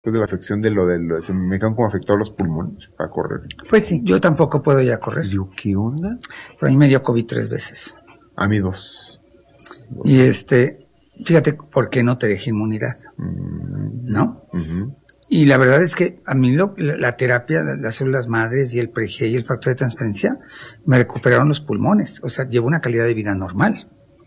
Después de la afección se me quedan como afectados los pulmones para correr. Pues sí. Yo tampoco puedo ya correr. Digo, ¿qué onda? Pero a mí me dio COVID 3 veces. A mí 2. Y fíjate por qué no te deja inmunidad, ¿no? Uh-huh. Y la verdad es que a mí la terapia, las células madres y el PreG y el factor de transferencia me recuperaron los pulmones. O sea, llevo una calidad de vida normal.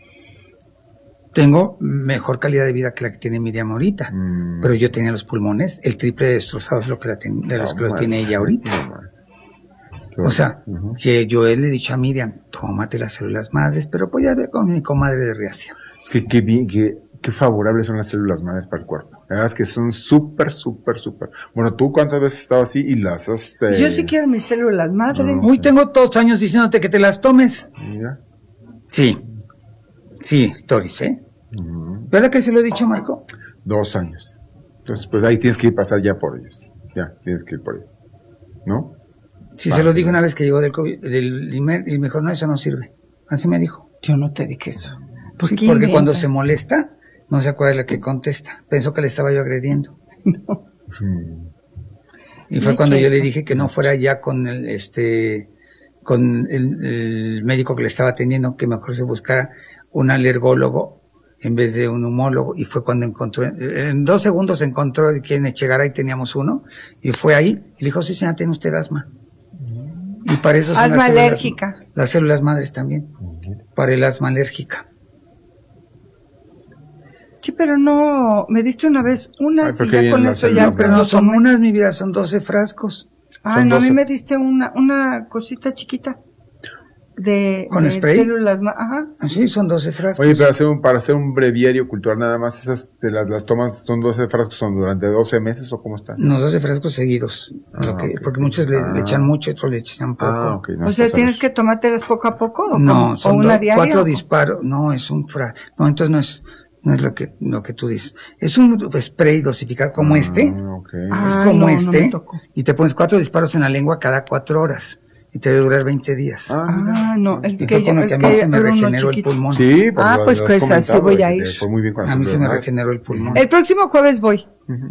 Tengo mejor calidad de vida que la que tiene Miriam ahorita, pero yo tenía los pulmones el triple de destrozados de los que lo tiene ella ahorita. O sea, que yo le he dicho a Miriam, tómate las células madres, pero pues ya ve con mi comadre de Riacia. Es que qué bien, qué favorables son las células madres para el cuerpo. La verdad es que son súper. Bueno, ¿tú cuántas veces has estado así y las has... Yo sí quiero mis células madres. Uy, tengo todos años diciéndote que te las tomes. Mira. Sí, Doris, ¿Verdad que se lo he dicho, Marco? 2 años. Entonces, pues ahí tienes que pasar ya por ellos. Ya, tienes que ir por ellos. ¿No? Sí, se lo digo una vez que llegó del COVID, del IMER, y me dijo, no, eso no sirve. Así me dijo. Yo no te dije eso. Sí, porque cuando se molesta, no se acuerda de la que contesta. Pensó que le estaba yo agrediendo. No. Y fue cuando yo le dije que no fuera ya con el médico que le estaba atendiendo, que mejor se buscara un alergólogo en vez de un humólogo, y fue cuando encontró, en 2 segundos encontró quien llegara y teníamos uno, y fue ahí, y le dijo, sí señora, tiene usted asma. Y para eso son asma alérgica. Las células madres también, para el asma alérgica. Sí, pero no, me diste una vez unas y ya con eso ya. No, pero no son unas, mi vida, son 12 frascos. Ah, no, 12. A mí me diste una cosita chiquita. ¿Con spray? Células, ajá. Sí, son 12 frascos. Oye, pero para hacer un breviario cultural nada más, esas las tomas, son 12 frascos, ¿son durante 12 meses o cómo están? No, 12 frascos seguidos. Okay, porque muchos le echan mucho, otros le echan poco. Okay, no, o sea, ¿tienes que tomártelas poco a poco? ¿O no, son una diaria, 4 disparos. No, es un no, entonces no es lo que tú dices. Es un spray dosificado como este. Okay. Es como y te pones 4 disparos en la lengua cada 4 horas. Y te debe durar 20 días. No, el que yo, el que a mí se me regeneró el pulmón. Sí, pues así voy a ir. Fue muy bien con a mí se me regeneró el pulmón. El próximo jueves voy.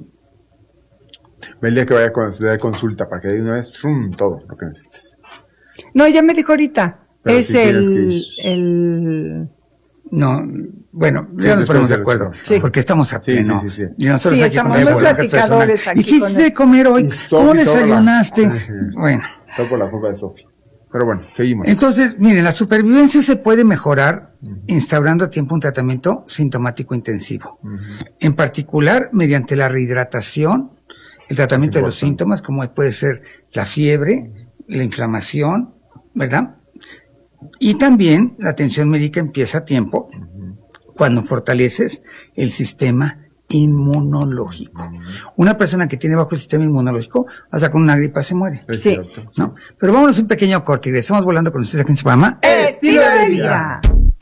El día que vaya a consulta, para que de una vez, todo lo que necesites. No, ya me dijo ahorita. Pero es si No, bueno, ya nos ponemos de acuerdo. Sí. Porque estamos a pleno. Sí. Y nosotros aquí estamos muy platicadores aquí. ¿Y qué hiciste comer hoy? ¿Cómo desayunaste? Bueno. Todo por la culpa de Sofía. Pero bueno, seguimos. Entonces, miren, la supervivencia se puede mejorar instaurando a tiempo un tratamiento sintomático intensivo. En particular, mediante la rehidratación, el tratamiento de los síntomas, como puede ser la fiebre, la inflamación, ¿verdad? Y también la atención médica empieza a tiempo cuando fortaleces el sistema inmunológico. Una persona que tiene bajo el sistema inmunológico, hasta con una gripa se muere. Sí. ¿No? Pero vámonos un pequeño corte y regresamos volando con ustedes aquí en su programa Estilo de Vida.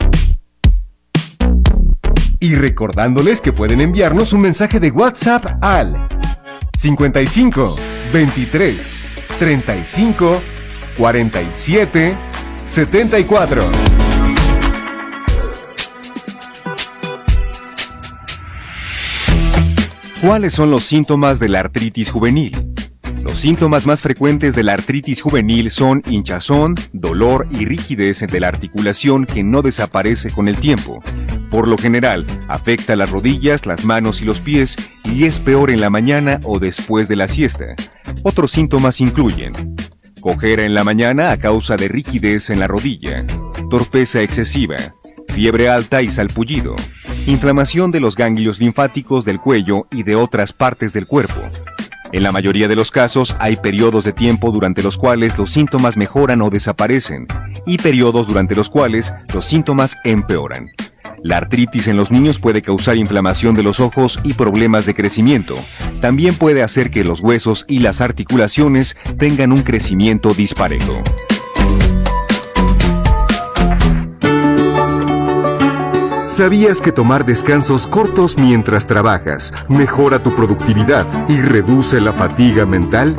Y recordándoles que pueden enviarnos un mensaje de WhatsApp al 55 23 35 47 74. ¿Cuáles son los síntomas de la artritis juvenil? Los síntomas más frecuentes de la artritis juvenil son hinchazón, dolor y rigidez de la articulación que no desaparece con el tiempo. Por lo general, afecta las rodillas, las manos y los pies y es peor en la mañana o después de la siesta. Otros síntomas incluyen cojera en la mañana a causa de rigidez en la rodilla, torpeza excesiva, fiebre alta y salpullido, inflamación de los ganglios linfáticos del cuello y de otras partes del cuerpo. En la mayoría de los casos hay periodos de tiempo durante los cuales los síntomas mejoran o desaparecen y periodos durante los cuales los síntomas empeoran. La artritis en los niños puede causar inflamación de los ojos y problemas de crecimiento. También puede hacer que los huesos y las articulaciones tengan un crecimiento disparejo. ¿Sabías que tomar descansos cortos mientras trabajas mejora tu productividad y reduce la fatiga mental?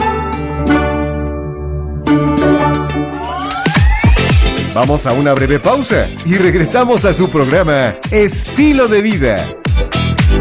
Vamos a una breve pausa y regresamos a su programa Estilo de Vida.